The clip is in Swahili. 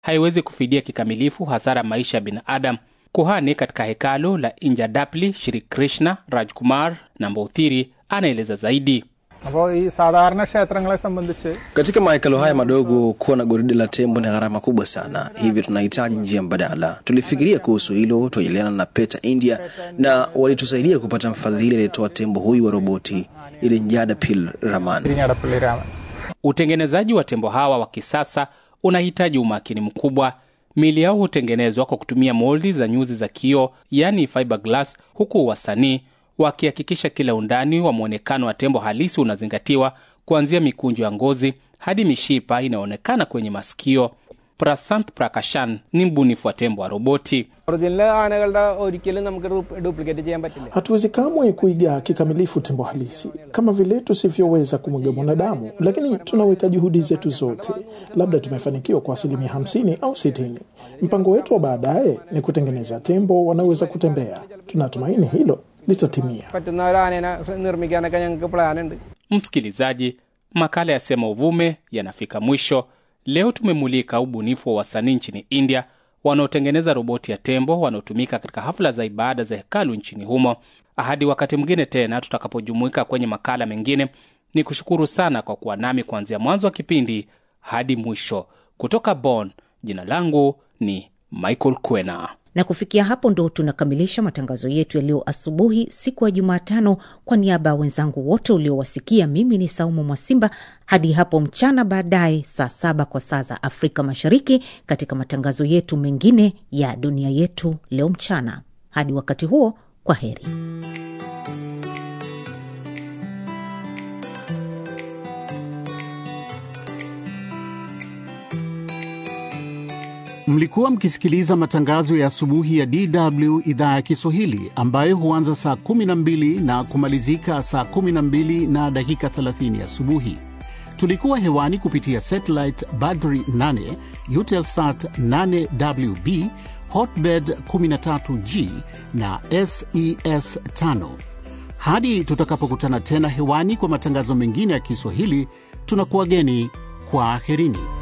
haiwezi kufidia kikamilifu hasara maisha ya binadamu. Kuhani katika hekalu la Injadapli, Shri Krishna Rajkumar Namboothiri anaeleza zaidi. Katika mahekalu haya madogo kuwa na goride la tembo ni gharama kubwa sana. Hivyo tunahitaji njia mbadala. Tulifikiria kuhusu hilo, tuajiliana na PETA India na walitusaidia kupata mfadhili aliyetoa tembo huyu wa roboti, Injadapli Raman. Utengenezaji wa tembo hawa wa kisasa unahitaji umakini mkubwa. Mili yao hutengenezwa kwa kutumia moldi za nyuzi za kioo, yani fiberglass, huku wasanii wakihakikisha kila undani wa muonekano wa tembo halisi unazingatiwa, kuanzia mikunjo ya ngozi hadi mishipa inaonekana kwenye masikio. Prasant Prakashan ni mbunifu wa tembo wa roboti. Hatuwezi kamwe kuiga kikamilifu tembo halisi kama vile tusivyoweza kumwiga mwanadamu, lakini tunaweka juhudi zetu zote. Labda tumefanikiwa kwa 50% au 60%. Mpango wetu wa baadaye ni kutengeneza tembo wanaweza kutembea. Tunatumaini hilo litatimia. Msikilizaji, makala ya Sema Uvume yanafika mwisho. Leo tumemulika ubunifu wa wasanii nchini India wanaotengeneza roboti ya tembo wanaotumika katika hafla za ibada za hekalu nchini humo. Hadi wakati mwingine tena tutakapojumuika kwenye makala mengine, ni kushukuru sana kwa kuwa nami kuanzia mwanzo wa kipindi hadi mwisho. Kutoka Bonn, jina langu ni Michael Kwena. Na kufikia hapo ndo tunakamilisha matangazo yetu ya leo asubuhi, siku ya Jumatano. Kwa niaba ya wenzangu wote uliowasikia, mimi ni Saumu Mwasimba. Hadi hapo mchana baadaye saa 7 kwa saa za Afrika Mashariki katika matangazo yetu mengine ya Dunia Yetu Leo mchana. Hadi wakati huo, kwa heri. Mlikuwa mkisikiliza matangazo ya asubuhi ya DW idhaa ya Kiswahili ambayo huanza saa 12 na kumalizika saa 12 na dakika 30 asubuhi. Tulikuwa hewani kupitia satellite Badri 8, Eutelsat 8WB, Hotbird 13G na SES 5. Hadi tutakapokutana tena hewani kwa matangazo mengine ya Kiswahili, tunakuwageni kwa aherini.